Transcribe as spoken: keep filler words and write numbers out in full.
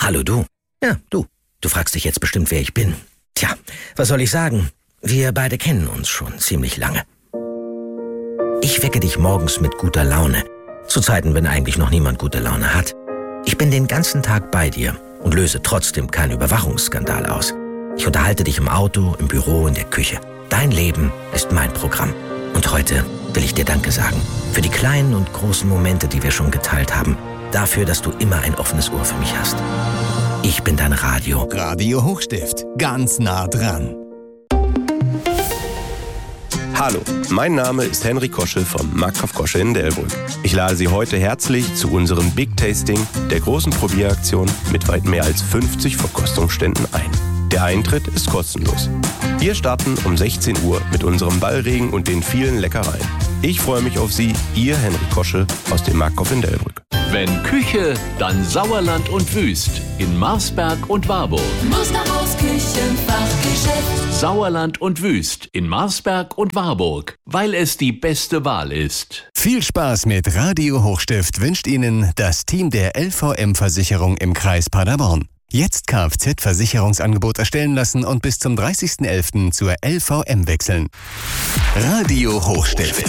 Hallo du. Ja, du. Du fragst dich jetzt bestimmt, wer ich bin. Tja, was soll ich sagen? Wir beide kennen uns schon ziemlich lange. Ich wecke dich morgens mit guter Laune. Zu Zeiten, wenn eigentlich noch niemand gute Laune hat. Ich bin den ganzen Tag bei dir und löse trotzdem keinen Überwachungsskandal aus. Ich unterhalte dich im Auto, im Büro, in der Küche. Dein Leben ist mein Programm. Und heute will ich dir Danke sagen. Für die kleinen und großen Momente, die wir schon geteilt haben. Dafür, dass du immer ein offenes Ohr für mich hast. Ich bin dein Radio. Radio Hochstift. Ganz nah dran. Hallo, mein Name ist Henry Koschel vom Marktkauf Koschel in Delbrück. Ich lade Sie heute herzlich zu unserem Big Tasting, der großen Probieraktion mit weit mehr als fünfzig Verkostungsständen ein. Der Eintritt ist kostenlos. Wir starten um sechzehn Uhr mit unserem Ballregen und den vielen Leckereien. Ich freue mich auf Sie, Ihr Henry Koschel aus dem Marktkauf in Delbrück. Wenn Küche, dann Sauerland und Wüst in Marsberg und Warburg. Musterhaus Küchenfachgeschäft. Sauerland und Wüst in Marsberg und Warburg, weil es die beste Wahl ist. Viel Spaß mit Radio Hochstift wünscht Ihnen das Team der L V M-Versicherung im Kreis Paderborn. Jetzt Kfz-Versicherungsangebot erstellen lassen und bis zum dreißigsten elften zur L V M wechseln. Radio Hochstift.